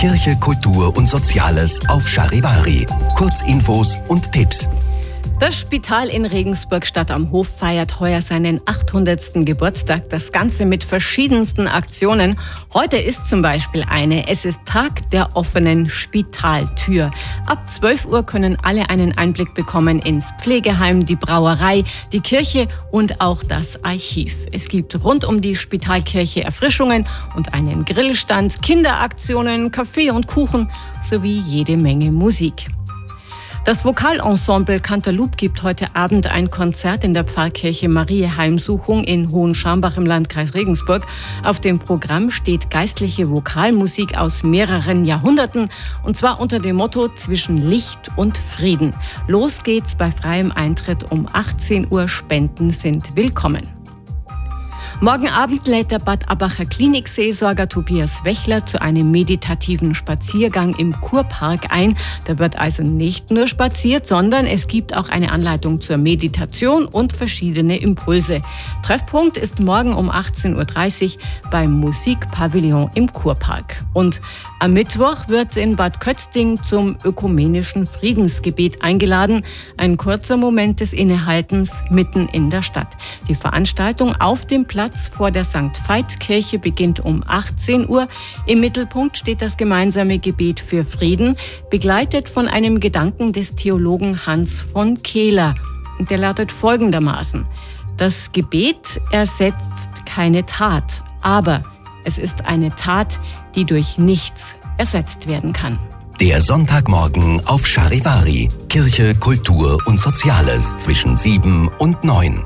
Kirche, Kultur und Soziales auf Charivari. Kurzinfos und Tipps. Das Spital in Regensburg Stadt am Hof feiert heuer seinen 800. Geburtstag. Das Ganze mit verschiedensten Aktionen. Heute ist zum Beispiel eine. Es ist Tag der offenen Spitaltür. Ab 12 Uhr können alle einen Einblick bekommen ins Pflegeheim, die Brauerei, die Kirche und auch das Archiv. Es gibt rund um die Spitalkirche Erfrischungen und einen Grillstand, Kinderaktionen, Kaffee und Kuchen sowie jede Menge Musik. Das Vokalensemble Cantaloupe gibt heute Abend ein Konzert in der Pfarrkirche Mariä Heimsuchung in Hohenschambach im Landkreis Regensburg. Auf dem Programm steht geistliche Vokalmusik aus mehreren Jahrhunderten, und zwar unter dem Motto Zwischen Licht und Frieden. Los geht's bei freiem Eintritt um 18 Uhr. Spenden sind willkommen. Morgen Abend lädt der Bad Abacher Klinikseelsorger Tobias Wächler zu einem meditativen Spaziergang im Kurpark ein. Da wird also nicht nur spaziert, sondern es gibt auch eine Anleitung zur Meditation und verschiedene Impulse. Treffpunkt ist morgen um 18.30 Uhr beim Musikpavillon im Kurpark. Und am Mittwoch wird in Bad Kötzding zum ökumenischen Friedensgebet eingeladen. Ein kurzer Moment des Innehaltens mitten in der Stadt. Die Veranstaltung auf dem Platz vor der St. Veit-Kirche beginnt um 18 Uhr. Im Mittelpunkt steht das gemeinsame Gebet für Frieden, begleitet von einem Gedanken des Theologen Hans von Kehler. Der lautet folgendermaßen: Das Gebet ersetzt keine Tat, aber es ist eine Tat, die durch nichts ersetzt werden kann. Der Sonntagmorgen auf Charivari. Kirche, Kultur und Soziales zwischen 7 und 9.